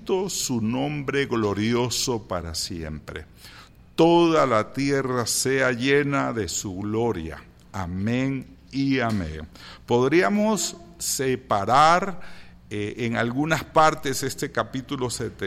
bendito su nombre glorioso para siempre. Toda la tierra sea llena de su gloria. Amén y amén. Podríamos separar en algunas partes este capítulo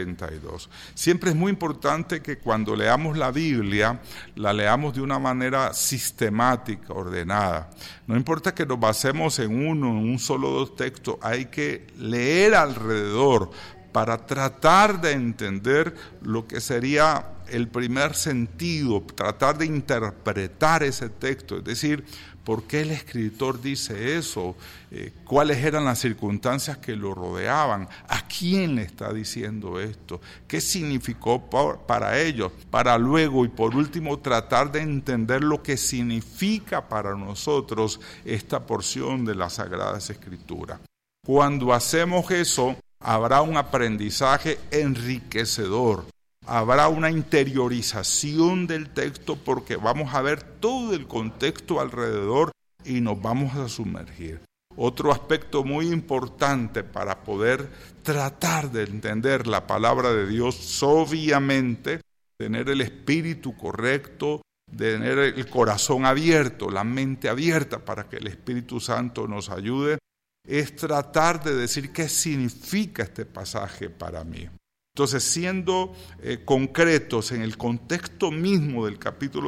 72. Siempre es muy importante que cuando leamos la Biblia, la leamos de una manera sistemática, ordenada. No importa que nos basemos en un solo dos textos, hay que leer alrededor para tratar de entender lo que sería el primer sentido, tratar de interpretar ese texto, es decir, ¿por qué el escritor dice eso? ¿Cuáles eran las circunstancias que lo rodeaban? ¿A quién le está diciendo esto? ¿Qué significó para ellos? Para luego y por último tratar de entender lo que significa para nosotros esta porción de las Sagradas Escrituras. Cuando hacemos eso, habrá un aprendizaje enriquecedor. Habrá una interiorización del texto porque vamos a ver todo el contexto alrededor y nos vamos a sumergir. Otro aspecto muy importante para poder tratar de entender la palabra de Dios, obviamente, tener el espíritu correcto, tener el corazón abierto, la mente abierta para que el Espíritu Santo nos ayude, es tratar de decir qué significa este pasaje para mí. Entonces, siendo concretos en el contexto mismo del capítulo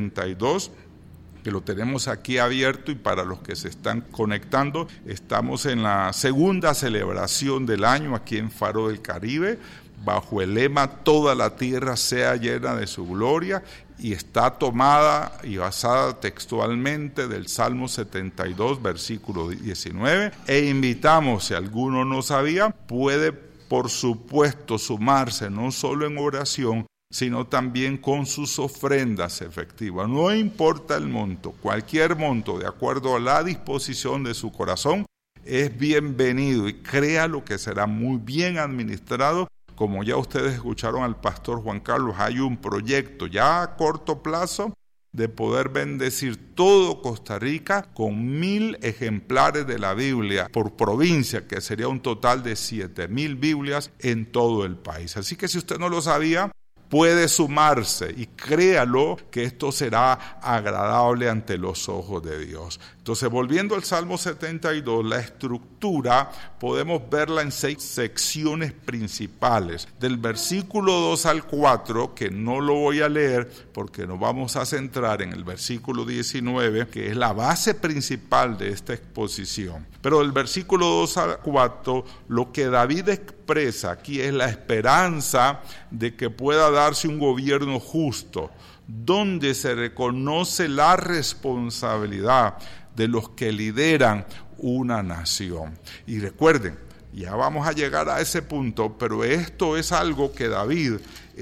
72, que lo tenemos aquí abierto y para los que se están conectando, estamos en la segunda celebración del año aquí en Faro del Caribe, bajo el lema toda la tierra sea llena de su gloria, y está tomada y basada textualmente del Salmo 72, versículo 19, e invitamos, si alguno no sabía, puede por supuesto sumarse no solo en oración, sino también con sus ofrendas efectivas. No importa el monto, cualquier monto, de acuerdo a la disposición de su corazón, es bienvenido y créalo que será muy bien administrado. Como ya ustedes escucharon al pastor Juan Carlos, hay un proyecto ya a corto plazo de poder bendecir todo Costa Rica con 1,000 ejemplares de la Biblia por provincia, que sería un total de 7,000 Biblias en todo el país. Así que si usted no lo sabía, puede sumarse y créalo que esto será agradable ante los ojos de Dios. Entonces, volviendo al Salmo 72, la estructura podemos verla en 6 secciones principales. Del versículo 2 al 4, que no lo voy a leer porque nos vamos a centrar en el versículo 19, que es la base principal de esta exposición. Pero del versículo 2 al 4, lo que David expresa aquí es la esperanza de que pueda darse un gobierno justo, donde se reconoce la responsabilidad de los que lideran una nación. Y recuerden, ya vamos a llegar a ese punto, pero esto es algo que David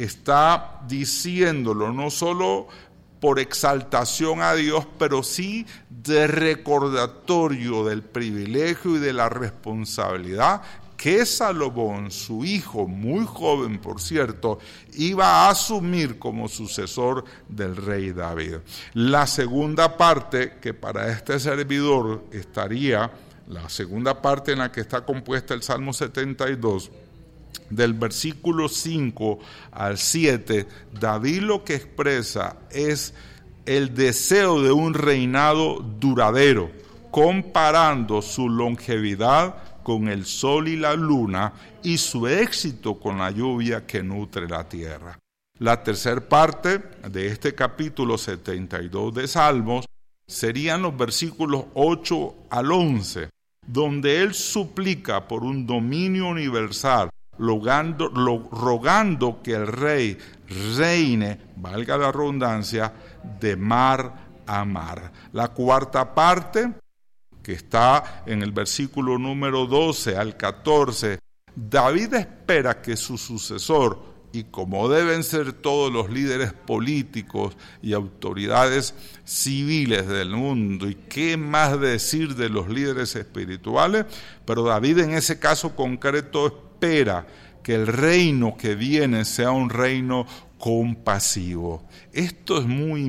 está diciéndolo, no solo por exaltación a Dios, pero sí de recordatorio del privilegio y de la responsabilidad que Salomón, su hijo, muy joven por cierto, iba a asumir como sucesor del rey David. La segunda parte, que para este servidor estaría, la segunda parte en la que está compuesta el Salmo 72, del versículo 5 al 7, David lo que expresa es el deseo de un reinado duradero, comparando su longevidad con el sol y la luna y su éxito con la lluvia que nutre la tierra. La tercera parte de este capítulo 72 de Salmos serían los versículos 8 al 11, donde él suplica por un dominio universal, rogando que el rey reine, valga la redundancia, de mar a mar. La cuarta parte, que está en el versículo número 12 al 14, David espera que su sucesor, y como deben ser todos los líderes políticos y autoridades civiles del mundo, y qué más decir de los líderes espirituales, pero David en ese caso concreto espera que el reino que viene sea un reino compasivo. Esto es muy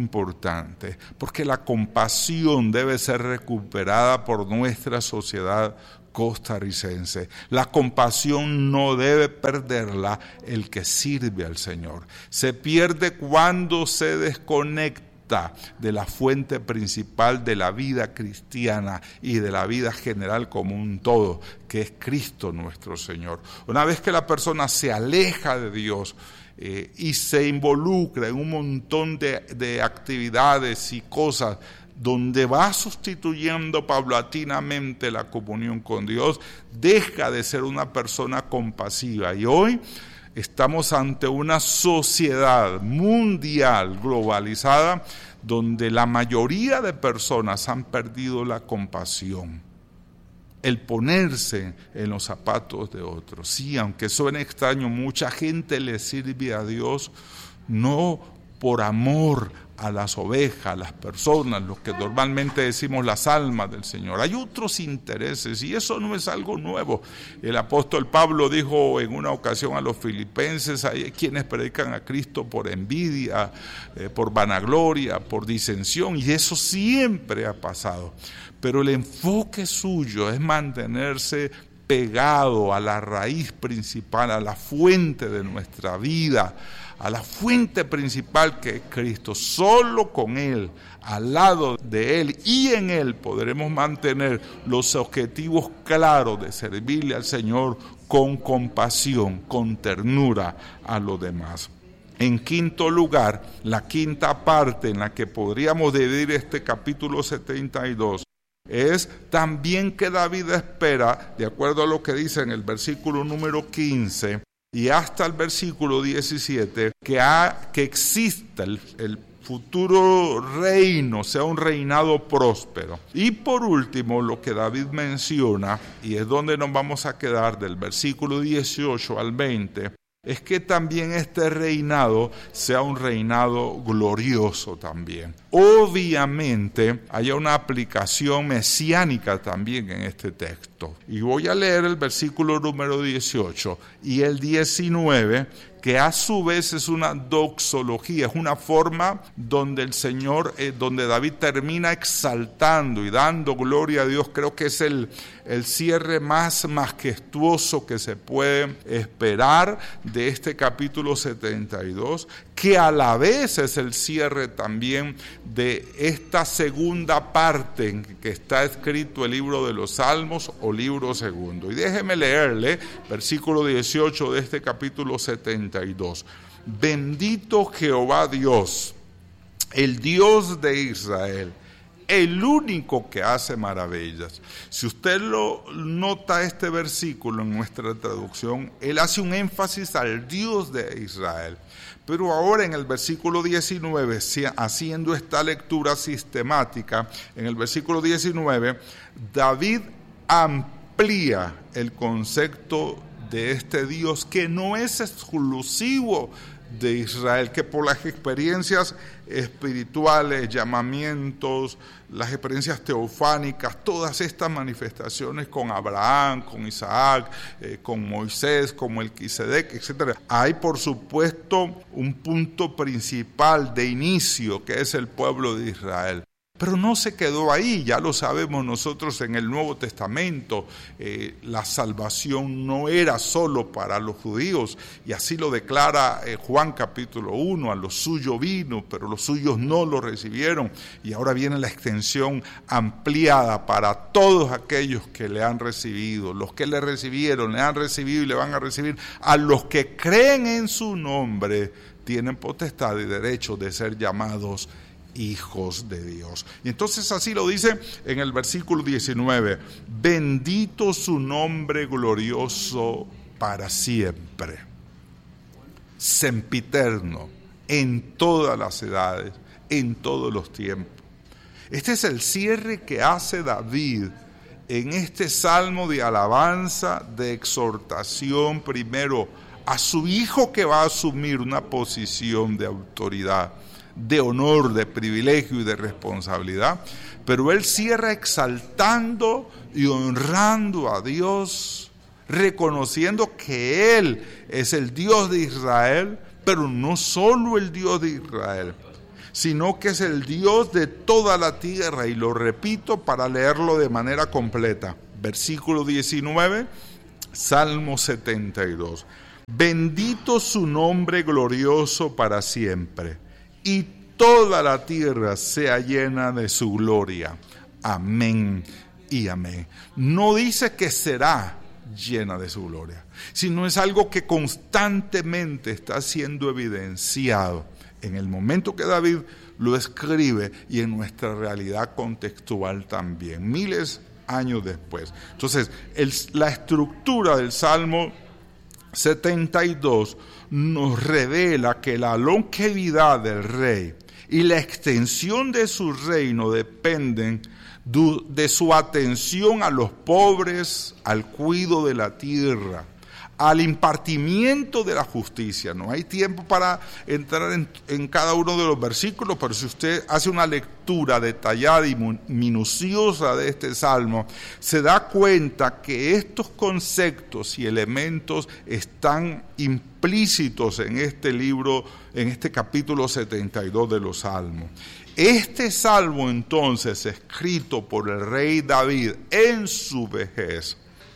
importante porque la compasión debe ser recuperada por nuestra sociedad costarricense. La compasión no debe perderla el que sirve al Señor. Se pierde cuando se desconecta de la fuente principal de la vida cristiana y de la vida general como un todo, que es Cristo nuestro Señor. Una vez que la persona se aleja de Dios y se involucra en un montón de actividades y cosas donde va sustituyendo paulatinamente la comunión con Dios, deja de ser una persona compasiva. Y hoy estamos ante una sociedad mundial, globalizada, donde la mayoría de personas han perdido la compasión, el ponerse en los zapatos de otros. Sí, aunque suene extraño, mucha gente le sirve a Dios no por amor a las ovejas, a las personas, los que normalmente decimos las almas del Señor. Hay otros intereses y eso no es algo nuevo. El apóstol Pablo dijo en una ocasión a los filipenses: hay quienes predican a Cristo por envidia, por vanagloria, por disensión, y eso siempre ha pasado. Pero el enfoque suyo es mantenerse pegado a la raíz principal, a la fuente de nuestra vida, a la fuente principal que es Cristo. Solo con Él, al lado de Él y en Él podremos mantener los objetivos claros de servirle al Señor con compasión, con ternura a los demás. En quinto lugar, la quinta parte en la que podríamos dividir este capítulo 72 es también que David espera, de acuerdo a lo que dice en el versículo número 15, y hasta el versículo 17, que exista el futuro reino, sea un reinado próspero. Y por último, lo que David menciona, y es donde nos vamos a quedar del versículo 18 al 20, es que también este reinado sea un reinado glorioso también. Obviamente hay una aplicación mesiánica también en este texto. Y voy a leer el versículo número 18 y el 19, que a su vez es una doxología, es una forma donde el Señor, donde David termina exaltando y dando gloria a Dios. Creo que es el cierre más majestuoso que se puede esperar de este capítulo 72, que a la vez es el cierre también de esta segunda parte en que está escrito el libro de los Salmos o libro segundo. Y déjeme leerle versículo 18 de este capítulo 72. Bendito Jehová Dios, el Dios de Israel, el único que hace maravillas. Si usted lo nota este versículo en nuestra traducción, él hace un énfasis al Dios de Israel. Pero ahora en el versículo 19, haciendo esta lectura sistemática, en el versículo 19, David amplía el concepto de este Dios que no es exclusivo de Israel, que por las experiencias espirituales, llamamientos, las experiencias teofánicas, todas estas manifestaciones con Abraham, con Isaac, con Moisés, con Melquisedec, etc. Hay por supuesto un punto principal de inicio que es el pueblo de Israel. Pero no se quedó ahí, ya lo sabemos nosotros en el Nuevo Testamento. La salvación no era solo para los judíos, y así lo declara Juan capítulo 1, a los suyos vino, pero los suyos no lo recibieron. Y ahora viene la extensión ampliada para todos aquellos que le han recibido, los que le recibieron, le han recibido y le van a recibir. A los que creen en su nombre tienen potestad y derecho de ser llamados hijos de Dios. Y entonces así lo dice en el versículo 19: bendito su nombre glorioso para siempre, sempiterno, en todas las edades, en todos los tiempos. Este es el cierre que hace David en este salmo de alabanza, de exhortación, primero a su hijo que va a asumir una posición de autoridad, de honor, de privilegio y de responsabilidad, pero él cierra exaltando y honrando a Dios, reconociendo que Él es el Dios de Israel, pero no solo el Dios de Israel, sino que es el Dios de toda la tierra, y lo repito para leerlo de manera completa. versículo 19, Salmo 72. Bendito su nombre glorioso para siempre, y toda la tierra sea llena de su gloria. Amén y amén. No dice que será llena de su gloria, sino es algo que constantemente está siendo evidenciado en el momento que David lo escribe y en nuestra realidad contextual también, miles años después. Entonces, la estructura del Salmo 72 nos revela que la longevidad del rey y la extensión de su reino dependen de su atención a los pobres, al cuidado de la tierra, al impartimiento de la justicia. No hay tiempo para entrar en cada uno de los versículos, pero si usted hace una lectura detallada y minuciosa de este salmo, se da cuenta que estos conceptos y elementos están implícitos en este libro, en este capítulo 72 de los Salmos. Este salmo entonces, escrito por el rey David en su vejez,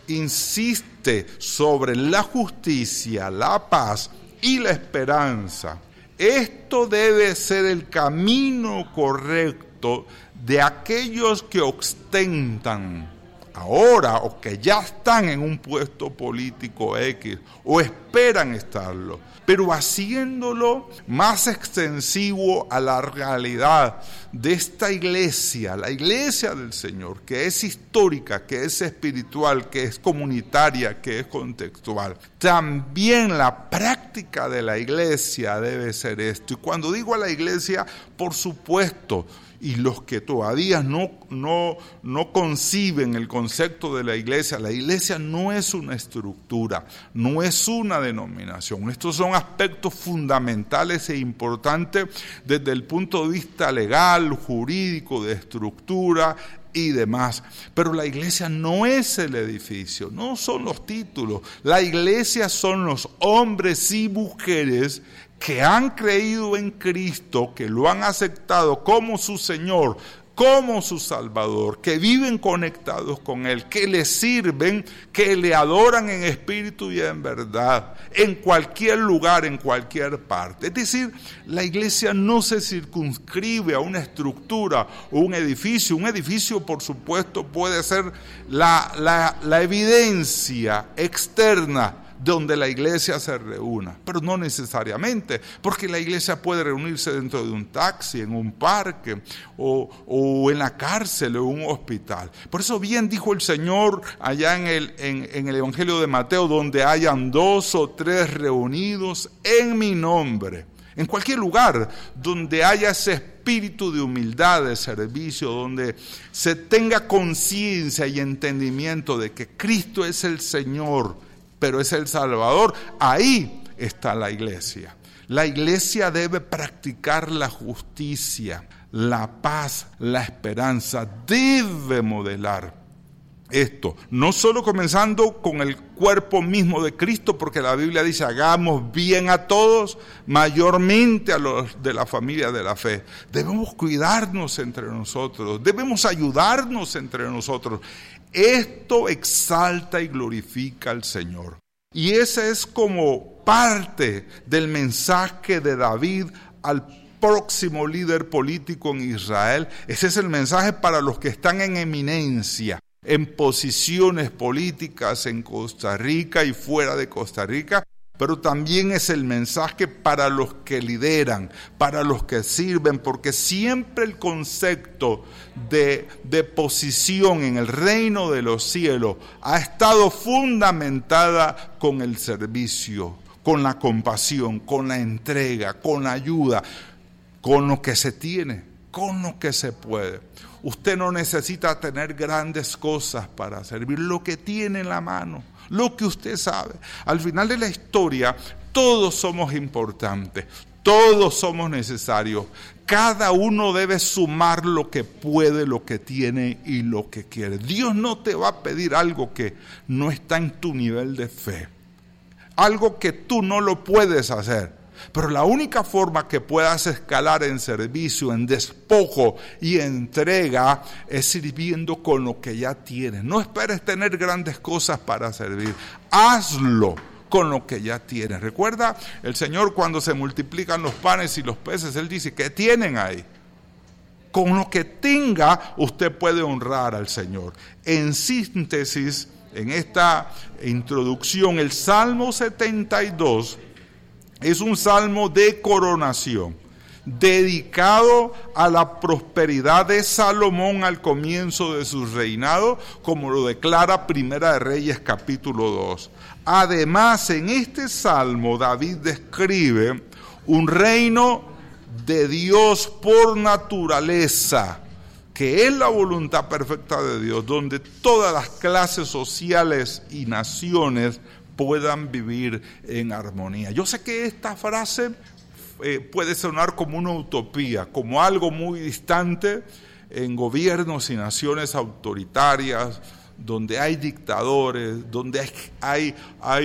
insiste sobre la justicia, la paz y la esperanza. Esto debe ser el camino correcto de aquellos que ostentan ahora o que ya están en un puesto político X o esperan estarlo, pero haciéndolo más extensivo a la realidad de esta iglesia, la iglesia del Señor, que es histórica, que es espiritual, que es comunitaria, que es contextual. También la práctica de la iglesia debe ser esto. Y cuando digo a la iglesia, por supuesto, y los que todavía no conciben el concepto de la iglesia no es una estructura, no es una denominación. Estos son aspectos fundamentales e importantes desde el punto de vista legal, jurídico, de estructura y demás. Pero la iglesia no es el edificio, no son los títulos. La iglesia son los hombres y mujeres que han creído en Cristo, que lo han aceptado como su Señor, como su Salvador, que viven conectados con Él, que le sirven, que le adoran en espíritu y en verdad, en cualquier lugar, en cualquier parte. Es decir, la iglesia no se circunscribe a una estructura o un edificio. Un edificio, por supuesto, puede ser la evidencia externa donde la iglesia se reúna, pero no necesariamente, porque la iglesia puede reunirse dentro de un taxi, en un parque, o en la cárcel o en un hospital. Por eso bien dijo el Señor allá en el Evangelio de Mateo, donde hayan 2 o 3 reunidos en mi nombre. En cualquier lugar donde haya ese espíritu de humildad, de servicio, donde se tenga conciencia y entendimiento de que Cristo es el Señor, pero es el Salvador, ahí está la iglesia. La iglesia debe practicar la justicia, la paz, la esperanza, debe modelar esto, no solo comenzando con el cuerpo mismo de Cristo, porque la Biblia dice, hagamos bien a todos, mayormente a los de la familia de la fe. Debemos cuidarnos entre nosotros, debemos ayudarnos entre nosotros. Esto exalta y glorifica al Señor. Y ese es como parte del mensaje de David al próximo líder político en Israel. Ese es el mensaje para los que están en eminencia, en posiciones políticas en Costa Rica y fuera de Costa Rica, pero también es el mensaje para los que lideran, para los que sirven, porque siempre el concepto de posición en el reino de los cielos ha estado fundamentada con el servicio, con la compasión, con la entrega, con la ayuda, con lo que se tiene, con lo que se puede. Usted no necesita tener grandes cosas para servir, lo que tiene en la mano, lo que usted sabe. Al final de la historia, todos somos importantes, todos somos necesarios. Cada uno debe sumar lo que puede, lo que tiene y lo que quiere. Dios no te va a pedir algo que no está en tu nivel de fe, algo que tú no lo puedes hacer. Pero la única forma que puedas escalar en servicio, en despojo y entrega es sirviendo con lo que ya tienes. No esperes tener grandes cosas para servir. Hazlo con lo que ya tienes. Recuerda, el Señor cuando se multiplican los panes y los peces, Él dice, ¿qué tienen ahí? Con lo que tenga, usted puede honrar al Señor. En síntesis, en esta introducción, el Salmo 72 es un salmo de coronación, dedicado a la prosperidad de Salomón al comienzo de su reinado, como lo declara Primera de Reyes capítulo 2. Además, en este salmo David describe un reino de Dios por naturaleza, que es la voluntad perfecta de Dios, donde todas las clases sociales y naciones puedan vivir en armonía. Yo sé que esta frase puede sonar como una utopía, como algo muy distante en gobiernos y naciones autoritarias, donde hay dictadores, donde hay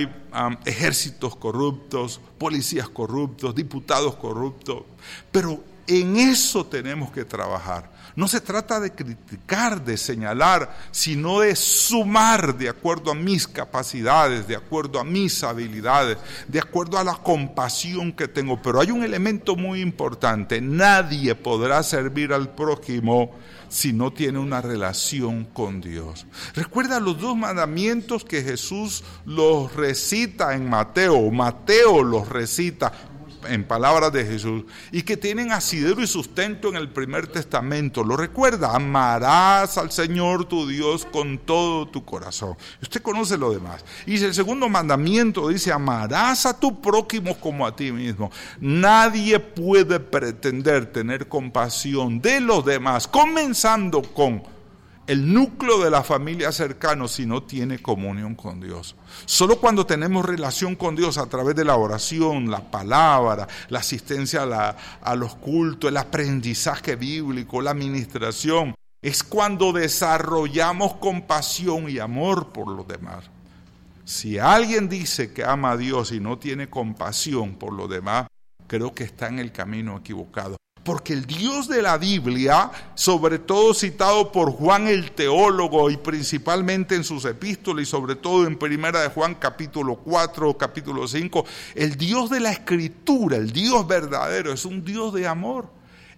ejércitos corruptos, policías corruptos, diputados corruptos. Pero en eso tenemos que trabajar. No se trata de criticar, de señalar, sino de sumar de acuerdo a mis capacidades, de acuerdo a mis habilidades, de acuerdo a la compasión que tengo. Pero hay un elemento muy importante: nadie podrá servir al prójimo si no tiene una relación con Dios. Recuerda los 2 mandamientos que Jesús los recita en Mateo. Mateo los recita en palabras de Jesús, y que tienen asidero y sustento en el Primer Testamento. Lo recuerda: amarás al Señor tu Dios con todo tu corazón. Usted conoce lo demás. Y el segundo mandamiento dice: amarás a tu prójimo como a ti mismo. Nadie puede pretender tener compasión de los demás, comenzando con el núcleo de la familia cercano, si no tiene comunión con Dios. Solo cuando tenemos relación con Dios a través de la oración, la palabra, la asistencia a los cultos, el aprendizaje bíblico, la administración, es cuando desarrollamos compasión y amor por los demás. Si alguien dice que ama a Dios y no tiene compasión por los demás, creo que está en el camino equivocado. Porque el Dios de la Biblia, sobre todo citado por Juan el teólogo y principalmente en sus epístolas y sobre todo en Primera de Juan capítulo 4, capítulo 5, el Dios de la Escritura, el Dios verdadero, es un Dios de amor.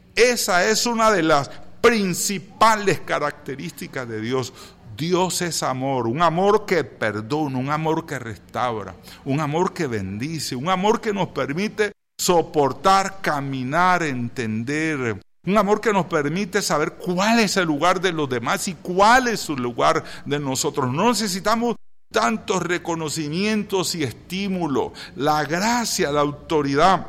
Esa es una de las principales características de Dios. Dios es amor, un amor que perdona, un amor que restaura, un amor que bendice, un amor que nos permite soportar, caminar, entender. Un amor que nos permite saber cuál es el lugar de los demás y cuál es su lugar de nosotros. No necesitamos tantos reconocimientos y estímulos. La gracia, la autoridad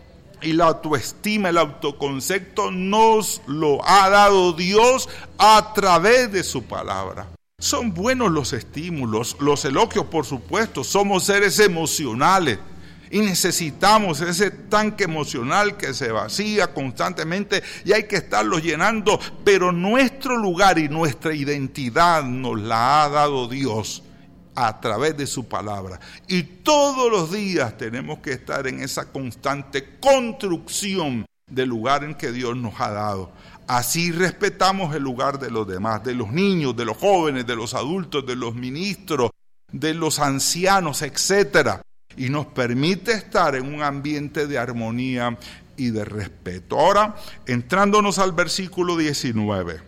y la autoestima, el autoconcepto nos lo ha dado Dios a través de su palabra. Son buenos los estímulos, los elogios, por supuesto. Somos seres emocionales. Y necesitamos ese tanque emocional que se vacía constantemente y hay que estarlo llenando, pero nuestro lugar y nuestra identidad nos la ha dado Dios a través de su palabra. Y todos los días tenemos que estar en esa constante construcción del lugar en que Dios nos ha dado. Así respetamos el lugar de los demás, de los niños, de los jóvenes, de los adultos, de los ministros, de los ancianos, etcétera. Y nos permite estar en un ambiente de armonía y de respeto. Ahora, entrándonos al versículo 19.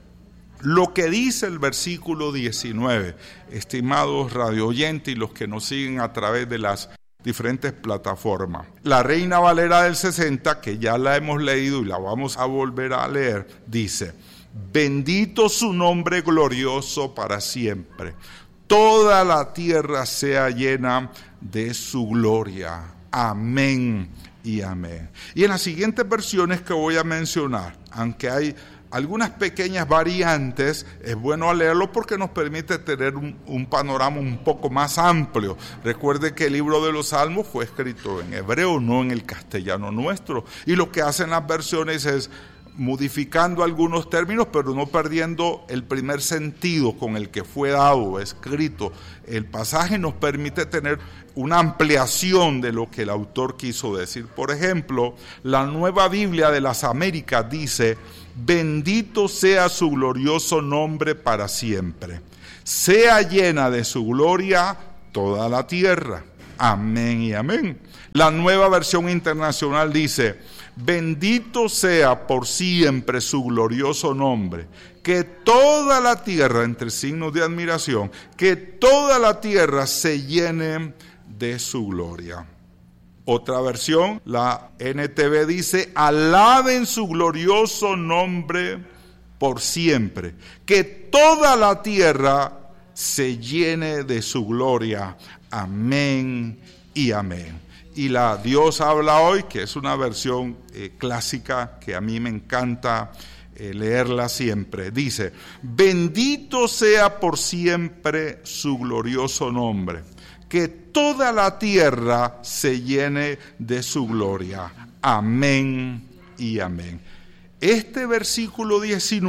Lo que dice el versículo 19, estimados radio oyentes y los que nos siguen a través de las diferentes plataformas. La Reina Valera del 60, que ya la hemos leído y la vamos a volver a leer, dice: bendito su nombre glorioso para siempre. Toda la tierra sea llena de su gloria. Amén y amén. Y en las siguientes versiones que voy a mencionar, aunque hay algunas pequeñas variantes, es bueno leerlo porque nos permite tener un panorama un poco más amplio. Recuerde que el libro de los Salmos fue escrito en hebreo, no en el castellano nuestro. Y lo que hacen las versiones es modificando algunos términos, pero no perdiendo el primer sentido con el que fue dado, escrito. El pasaje nos permite tener una ampliación de lo que el autor quiso decir. Por ejemplo, la Nueva Biblia de las Américas dice: bendito sea su glorioso nombre para siempre. Sea llena de su gloria toda la tierra. Amén y amén. La Nueva Versión Internacional dice: bendito sea por siempre su glorioso nombre, que toda la tierra, entre signos de admiración, que toda la tierra se llene de su gloria. Otra versión, la NTV dice: alaben su glorioso nombre por siempre, que toda la tierra se llene de su gloria. Amén y amén. Y la Dios habla hoy, que es una versión clásica que a mí me encanta leerla siempre, dice: bendito sea por siempre su glorioso nombre, que toda la tierra se llene de su gloria. Amén y amén. Este versículo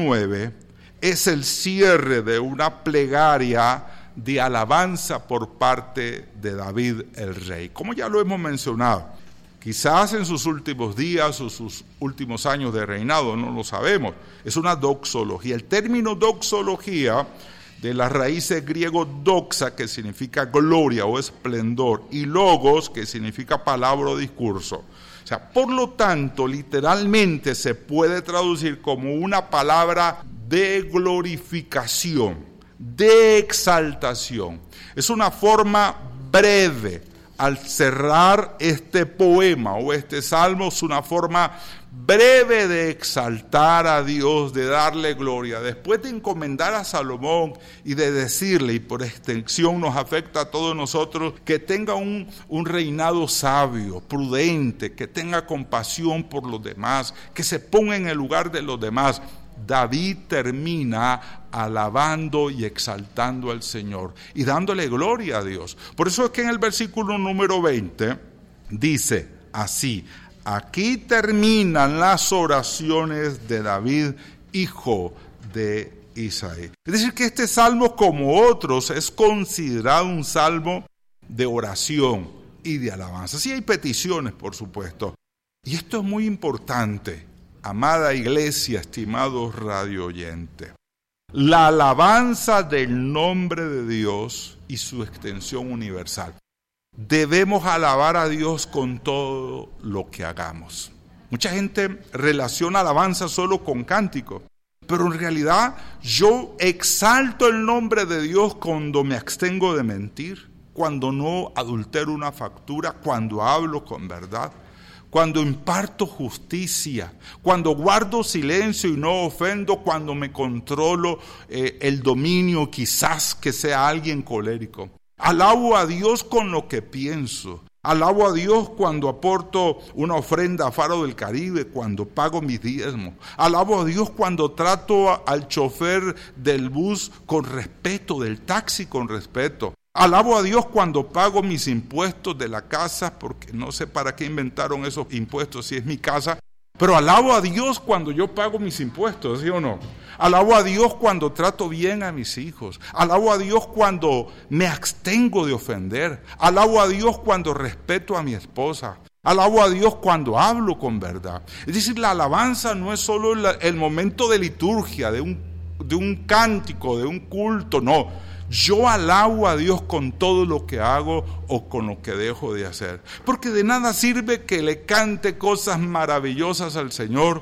19 es el cierre de una plegaria de alabanza por parte de David el rey. Como ya lo hemos mencionado, quizás en sus últimos días o sus últimos años de reinado, no lo sabemos, es una doxología. El término doxología, de las raíces griego doxa, que significa gloria o esplendor, y logos, que significa palabra o discurso. O sea, por lo tanto, literalmente se puede traducir como una palabra de glorificación, de exaltación. Es una forma breve. Al cerrar este poema o este salmo, es una forma breve de exaltar a Dios, de darle gloria. Después de encomendar a Salomón y de decirle, y por extensión nos afecta a todos nosotros, que tenga un reinado sabio, prudente, que tenga compasión por los demás, que se ponga en el lugar de los demás, David termina alabando y exaltando al Señor y dándole gloria a Dios. Por eso es que en el versículo número 20 dice así: aquí terminan las oraciones de David, hijo de Isaí. Es decir, que este salmo, como otros, es considerado un salmo de oración y de alabanza. Sí hay peticiones, por supuesto. Y esto es muy importante. Amada iglesia, estimados radio oyentes, la alabanza del nombre de Dios y su extensión universal. Debemos alabar a Dios con todo lo que hagamos. Mucha gente relaciona alabanza solo con cántico, pero en realidad yo exalto el nombre de Dios cuando me abstengo de mentir, cuando no adultero una factura, cuando hablo con verdad, cuando imparto justicia, cuando guardo silencio y no ofendo, cuando me controlo el dominio, quizás que sea alguien colérico. Alabo a Dios con lo que pienso. Alabo a Dios cuando aporto una ofrenda a Faro del Caribe, cuando pago mis diezmos. Alabo a Dios cuando trato al chofer del bus con respeto, del taxi con respeto. Alabo a Dios cuando pago mis impuestos de la casa, porque no sé para qué inventaron esos impuestos si es mi casa, pero alabo a Dios cuando yo pago mis impuestos, ¿sí o no? Alabo a Dios cuando trato bien a mis hijos. Alabo a Dios cuando me abstengo de ofender. Alabo a Dios cuando respeto a mi esposa. Alabo a Dios cuando hablo con verdad. Es decir, la alabanza no es solo el momento de liturgia, de un cántico, de un culto, no. Yo alabo a Dios con todo lo que hago o con lo que dejo de hacer. Porque de nada sirve que le cante cosas maravillosas al Señor.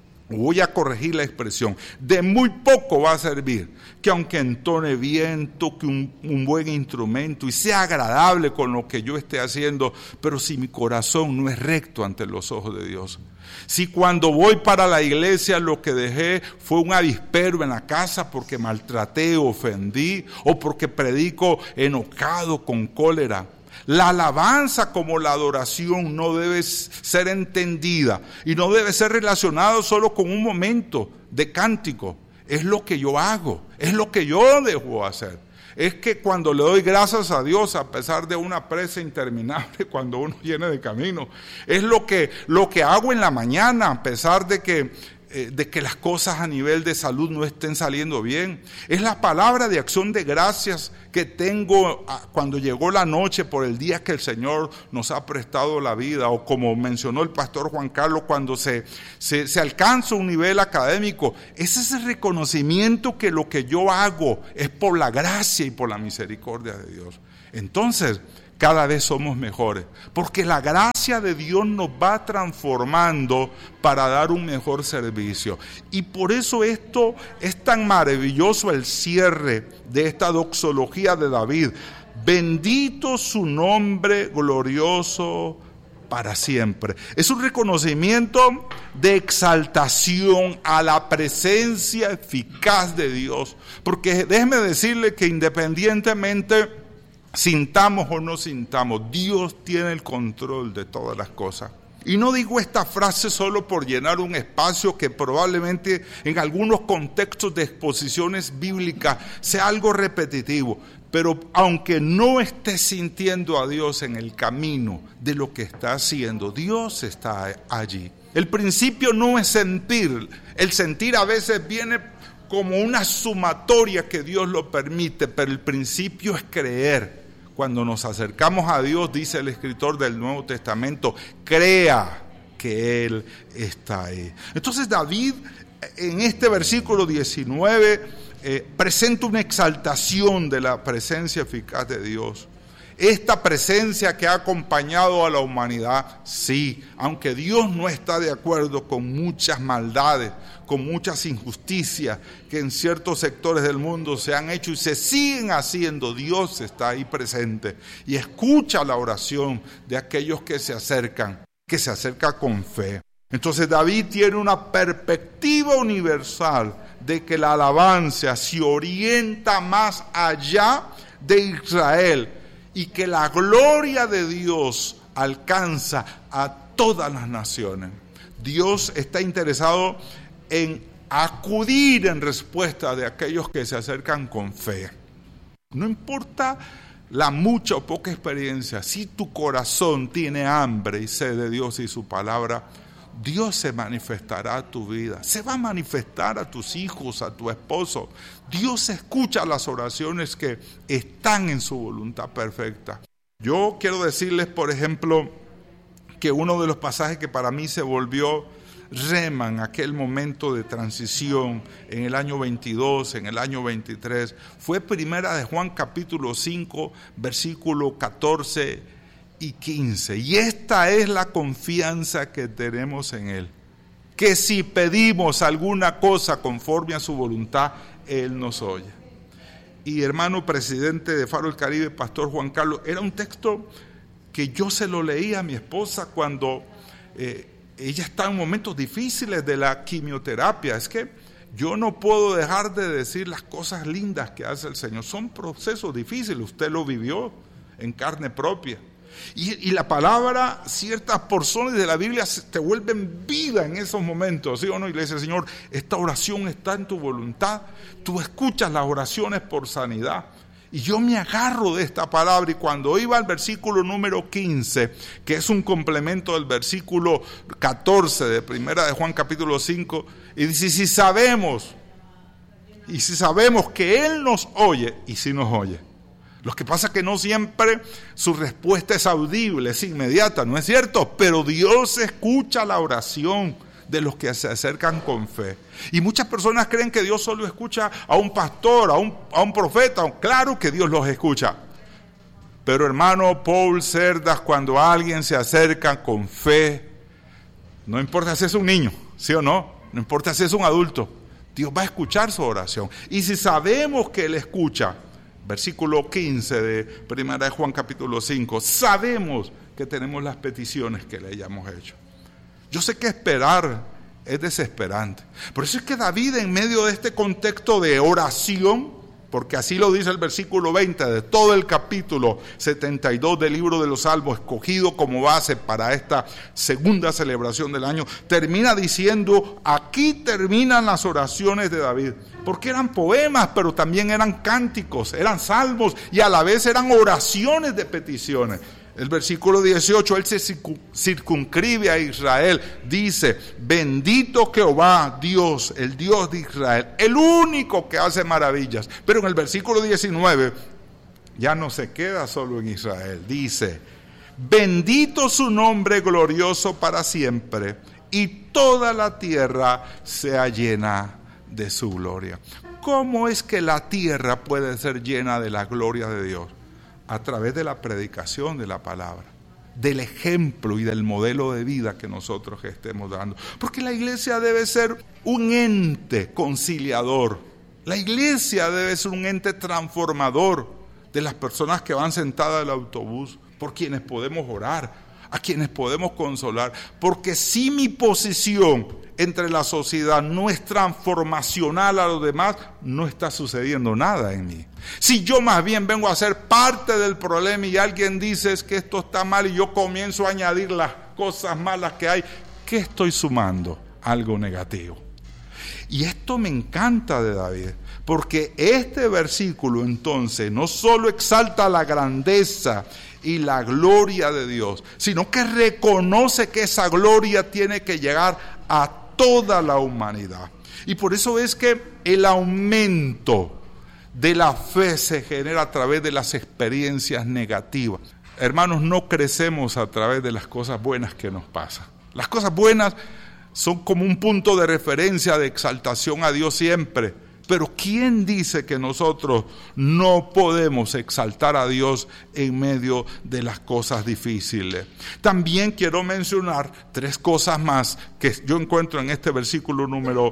Voy a corregir la expresión. De muy poco va a servir que aunque entone bien, toque un buen instrumento y sea agradable con lo que yo esté haciendo, pero si mi corazón no es recto ante los ojos de Dios. Si cuando voy para la iglesia lo que dejé fue un avispero en la casa porque maltraté, ofendí o porque predico enojado con cólera. La alabanza como la adoración no debe ser entendida y no debe ser relacionado solo con un momento de cántico. Es lo que yo hago, es lo que yo dejo hacer. Es que cuando le doy gracias a Dios a pesar de una presa interminable cuando uno viene de camino, es lo que hago en la mañana a pesar de que de que las cosas a nivel de salud no estén saliendo bien. Es la palabra de acción de gracias que tengo cuando llegó la noche por el día que el Señor nos ha prestado la vida, o como mencionó el pastor Juan Carlos, cuando se alcanza un nivel académico. Ese es el reconocimiento que lo que yo hago es por la gracia y por la misericordia de Dios. Entonces, cada vez somos mejores, porque la gracia de Dios nos va transformando para dar un mejor servicio. Y por eso esto es tan maravilloso, el cierre de esta doxología de David. Bendito su nombre glorioso para siempre. Es un reconocimiento de exaltación a la presencia eficaz de Dios, porque déjeme decirle que independientemente sintamos o no sintamos, Dios tiene el control de todas las cosas. Y no digo esta frase solo por llenar un espacio que probablemente en algunos contextos de exposiciones bíblicas sea algo repetitivo, pero aunque no esté sintiendo a Dios en el camino de lo que está haciendo, Dios está allí. El principio no es sentir, el sentir a veces viene como una sumatoria que Dios lo permite, pero el principio es creer. Cuando nos acercamos a Dios, dice el escritor del Nuevo Testamento, crea que Él está ahí. Entonces David, en este versículo 19, presenta una exaltación de la presencia eficaz de Dios. Esta presencia que ha acompañado a la humanidad, sí, aunque Dios no está de acuerdo con muchas maldades, con muchas injusticias que en ciertos sectores del mundo se han hecho y se siguen haciendo, Dios está ahí presente y escucha la oración de aquellos que se acercan con fe. Entonces David tiene una perspectiva universal de que la alabanza se orienta más allá de Israel y que la gloria de Dios alcanza a todas las naciones. Dios está interesado en acudir en respuesta de aquellos que se acercan con fe. No importa la mucha o poca experiencia, si tu corazón tiene hambre y sed de Dios y su palabra, Dios se manifestará a tu vida, se va a manifestar a tus hijos, a tu esposo. Dios escucha las oraciones que están en su voluntad perfecta. Yo quiero decirles, por ejemplo, que uno de los pasajes que para mí se volvió rema en aquel momento de transición, en el año 22, en el año 23, fue Primera de Juan capítulo 5, versículo 14 y 15. Y esta es la confianza que tenemos en Él, que si pedimos alguna cosa conforme a su voluntad, Él nos oye. Y hermano presidente de Faro del Caribe, pastor Juan Carlos, era un texto que yo se lo leía a mi esposa cuando ella está en momentos difíciles de la quimioterapia. Es que yo no puedo dejar de decir las cosas lindas que hace el Señor. Son procesos difíciles, usted lo vivió en carne propia. Y la palabra, ciertas porciones de la Biblia te vuelven vida en esos momentos, ¿sí o no? Y le dice, Señor, esta oración está en tu voluntad, tú escuchas las oraciones por sanidad. Y yo me agarro de esta palabra, y cuando iba al versículo número 15, que es un complemento del versículo 14 de Primera de Juan capítulo 5, y dice, y si sabemos que Él nos oye, y si nos oye. Lo que pasa es que no siempre su respuesta es audible, es inmediata, ¿no es cierto? Pero Dios escucha la oración de los que se acercan con fe. Y muchas personas creen que Dios solo escucha a un pastor, a un profeta. Claro que Dios los escucha. Pero hermano Paul Cerdas, cuando alguien se acerca con fe, no importa si es un niño, ¿sí o no? No importa si es un adulto, Dios va a escuchar su oración. Y si sabemos que Él escucha, versículo 15 de Primera de Juan capítulo 5, sabemos que tenemos las peticiones que le hayamos hecho. Yo sé que esperar es desesperante. Por eso es que David, en medio de este contexto de oración, porque así lo dice el versículo 20 de todo el capítulo 72 del libro de los Salmos, escogido como base para esta segunda celebración del año, termina diciendo, aquí terminan las oraciones de David, porque eran poemas, pero también eran cánticos, eran salmos y a la vez eran oraciones de peticiones. El versículo 18, Él se circunscribe a Israel. Dice, bendito Jehová, Dios, el Dios de Israel, el único que hace maravillas. Pero en el versículo 19, ya no se queda solo en Israel. Dice, bendito su nombre glorioso para siempre, y toda la tierra sea llena de su gloria. ¿Cómo es que la tierra puede ser llena de la gloria de Dios? A través de la predicación de la palabra, del ejemplo y del modelo de vida que nosotros estemos dando. Porque la iglesia debe ser un ente conciliador. La iglesia debe ser un ente transformador de las personas que van sentadas en el autobús, por quienes podemos orar, a quienes podemos consolar. Porque si mi posición entre la sociedad no es transformacional a los demás, no está sucediendo nada en mí. Si yo más bien vengo a ser parte del problema y alguien dice es que esto está mal y yo comienzo a añadir las cosas malas que hay, ¿qué estoy sumando? Algo negativo. Y esto me encanta de David, porque este versículo entonces no solo exalta la grandeza y la gloria de Dios, sino que reconoce que esa gloria tiene que llegar a toda la humanidad. Y por eso es que el aumento de la fe se genera a través de las experiencias negativas. Hermanos, no crecemos a través de las cosas buenas que nos pasan. Las cosas buenas son como un punto de referencia de exaltación a Dios siempre. Pero ¿quién dice que nosotros no podemos exaltar a Dios en medio de las cosas difíciles? También quiero mencionar 3 cosas más que yo encuentro en este versículo número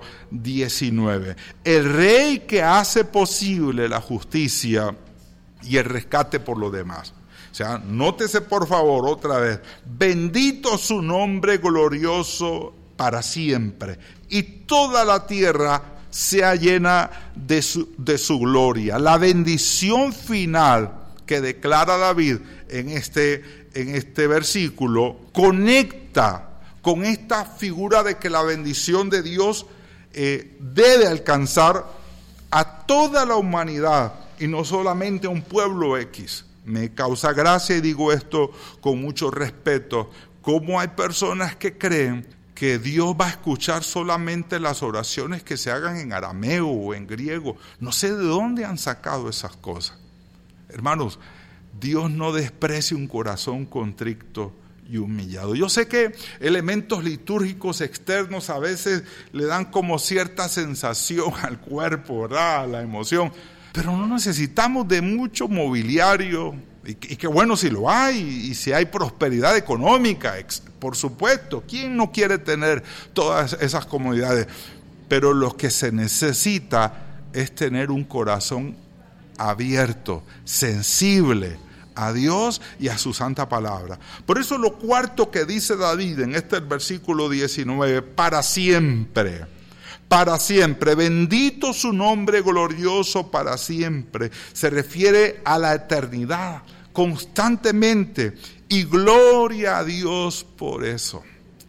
19. El rey que hace posible la justicia y el rescate por los demás. O sea, nótese por favor otra vez, bendito su nombre glorioso para siempre, y toda la tierra sea llena de su gloria. La bendición final que declara David en este versículo conecta con esta figura de que la bendición de Dios debe alcanzar a toda la humanidad y no solamente a un pueblo X. Me causa gracia y digo esto con mucho respeto, cómo hay personas que creen que Dios va a escuchar solamente las oraciones que se hagan en arameo o en griego. No sé de dónde han sacado esas cosas. Hermanos, Dios no desprecia un corazón contrito y humillado. Yo sé que elementos litúrgicos externos a veces le dan como cierta sensación al cuerpo, ¿verdad? A la emoción. Pero no necesitamos de mucho mobiliario. Y qué bueno si lo hay, y si hay prosperidad económica, por supuesto. ¿Quién no quiere tener todas esas comodidades? Pero lo que se necesita es tener un corazón abierto, sensible a Dios y a su santa palabra. Por eso lo cuarto que dice David en este versículo 19, para siempre, bendito su nombre glorioso para siempre, se refiere a la eternidad, constantemente, y gloria a Dios por eso.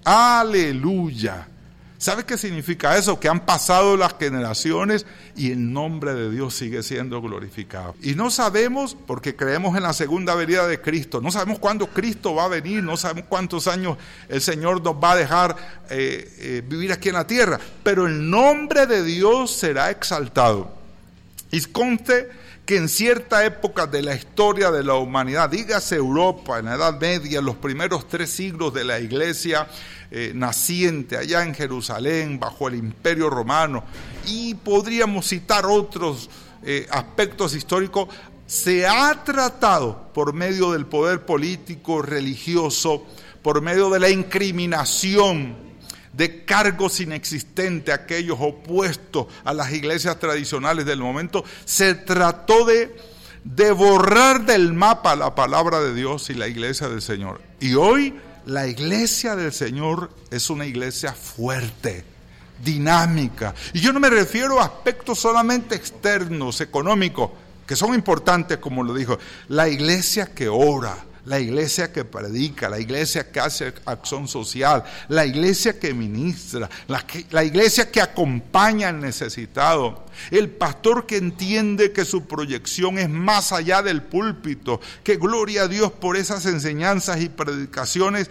Aleluya. ¿Sabe qué significa eso? Que han pasado las generaciones y el nombre de Dios sigue siendo glorificado. Y no sabemos, porque creemos en la segunda venida de Cristo, no sabemos cuándo Cristo va a venir, no sabemos cuántos años el Señor nos va a dejar vivir aquí en la tierra, pero el nombre de Dios será exaltado. Y conste que en cierta época de la historia de la humanidad, dígase Europa, en la Edad Media, los primeros 3 siglos de la iglesia naciente allá en Jerusalén, bajo el Imperio Romano, y podríamos citar otros aspectos históricos, se ha tratado por medio del poder político, religioso, por medio de la incriminación de cargos inexistentes, aquellos opuestos a las iglesias tradicionales del momento, se trató de borrar del mapa la palabra de Dios y la iglesia del Señor. Y hoy la iglesia del Señor es una iglesia fuerte, dinámica. Y yo no me refiero a aspectos solamente externos, económicos, que son importantes, como lo dijo. La iglesia que ora, la iglesia que predica, la iglesia que hace acción social, la iglesia que ministra, la iglesia que acompaña al necesitado, el pastor que entiende que su proyección es más allá del púlpito, que gloria a Dios por esas enseñanzas y predicaciones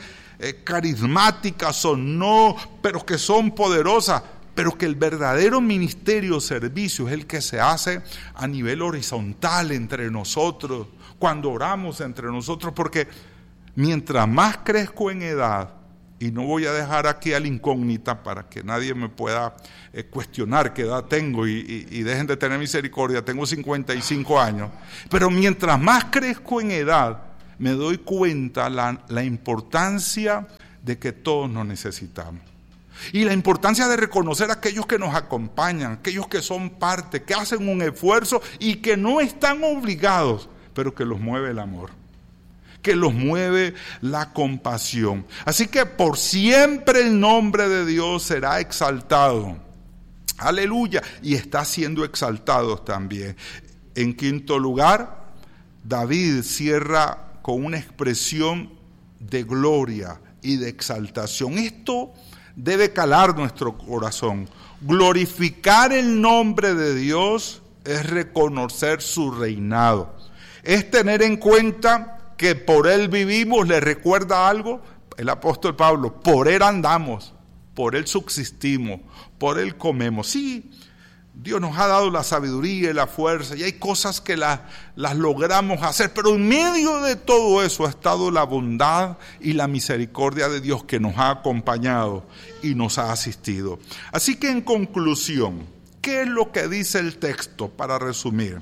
carismáticas o no, pero que son poderosas, pero que el verdadero ministerio o servicio es el que se hace a nivel horizontal entre nosotros, cuando oramos entre nosotros, porque mientras más crezco en edad, y no voy a dejar aquí a la incógnita para que nadie me pueda cuestionar qué edad tengo y dejen de tener misericordia, tengo 55 años, pero mientras más crezco en edad, me doy cuenta la importancia de que todos nos necesitamos. Y la importancia de reconocer a aquellos que nos acompañan, aquellos que son parte, que hacen un esfuerzo y que no están obligados, pero que los mueve el amor, que los mueve la compasión. Así que por siempre el nombre de Dios será exaltado. Aleluya. Y está siendo exaltado también. En quinto lugar, David cierra con una expresión de gloria y de exaltación. Esto debe calar nuestro corazón. Glorificar el nombre de Dios es reconocer su reinado. Es tener en cuenta que por Él vivimos. ¿Le recuerda algo? El apóstol Pablo, por Él andamos, por Él subsistimos, por Él comemos. Sí, Dios nos ha dado la sabiduría y la fuerza, y hay cosas que las logramos hacer, pero en medio de todo eso ha estado la bondad y la misericordia de Dios que nos ha acompañado y nos ha asistido. Así que en conclusión, ¿qué es lo que dice el texto? Para resumir,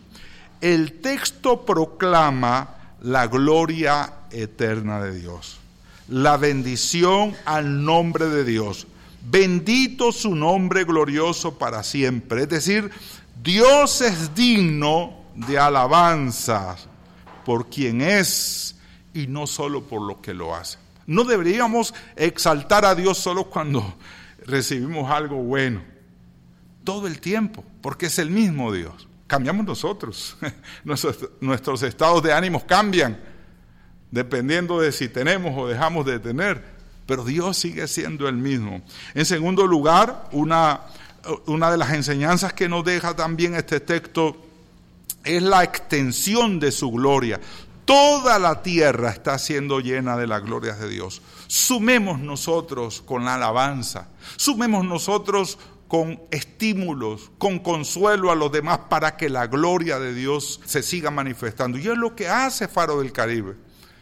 el texto proclama la gloria eterna de Dios, la bendición al nombre de Dios. Bendito su nombre glorioso para siempre. Es decir, Dios es digno de alabanzas por quien es y no solo por lo que lo hace. No deberíamos exaltar a Dios solo cuando recibimos algo bueno, todo el tiempo, porque es el mismo Dios. Cambiamos nosotros, nuestros estados de ánimos cambian, dependiendo de si tenemos o dejamos de tener, pero Dios sigue siendo el mismo. En segundo lugar, una de las enseñanzas que nos deja también este texto es la extensión de su gloria. Toda la tierra está siendo llena de la gloria de Dios. Sumemos nosotros con la alabanza, sumemos nosotros con estímulos, con consuelo a los demás para que la gloria de Dios se siga manifestando. Y es lo que hace Faro del Caribe.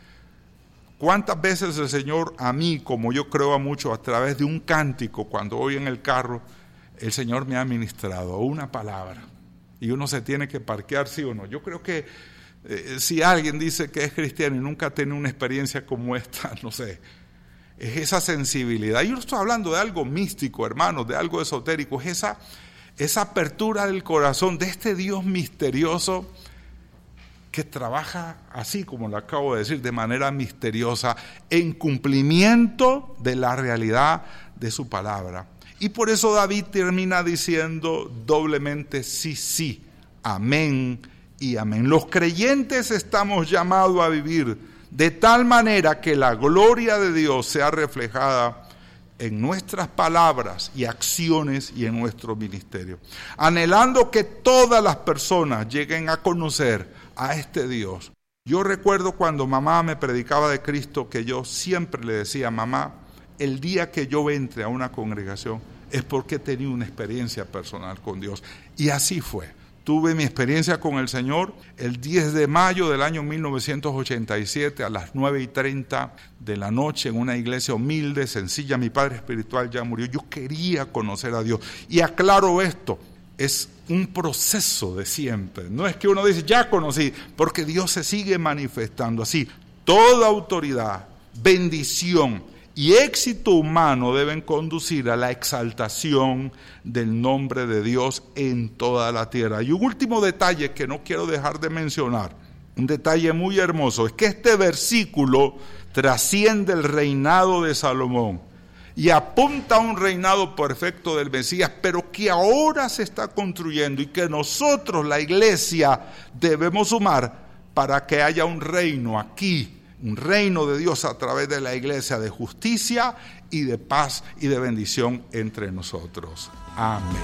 ¿Cuántas veces el Señor a mí, como yo creo a muchos, a través de un cántico, cuando voy en el carro, el Señor me ha ministrado una palabra y uno se tiene que parquear, sí o no? Yo creo que si alguien dice que es cristiano y nunca tiene una experiencia como esta, no sé, es esa sensibilidad. Yo no estoy hablando de algo místico, hermanos, de algo esotérico, es esa apertura del corazón de este Dios misterioso que trabaja así, como lo acabo de decir, de manera misteriosa, en cumplimiento de la realidad de su palabra. Y por eso David termina diciendo doblemente sí, sí, amén y amén. Los creyentes estamos llamados a vivir de tal manera que la gloria de Dios sea reflejada en nuestras palabras y acciones y en nuestro ministerio, anhelando que todas las personas lleguen a conocer a este Dios. Yo recuerdo cuando mamá me predicaba de Cristo, que yo siempre le decía: mamá, el día que yo entre a una congregación es porque he tenido una experiencia personal con Dios. Y así fue. Tuve mi experiencia con el Señor el 10 de mayo del año 1987 a las 9:30 de la noche en una iglesia humilde, sencilla. Mi padre espiritual ya murió. Yo quería conocer a Dios. Y aclaro esto, es un proceso de siempre. No es que uno dice, ya conocí, porque Dios se sigue manifestando así. Toda autoridad, bendición y éxito humano deben conducir a la exaltación del nombre de Dios en toda la tierra. Y un último detalle que no quiero dejar de mencionar, un detalle muy hermoso, es que este versículo trasciende el reinado de Salomón y apunta a un reinado perfecto del Mesías, pero que ahora se está construyendo y que nosotros, la iglesia, debemos sumar para que haya un reino aquí un reino de Dios a través de la iglesia de justicia y de paz y de bendición entre nosotros. Amén.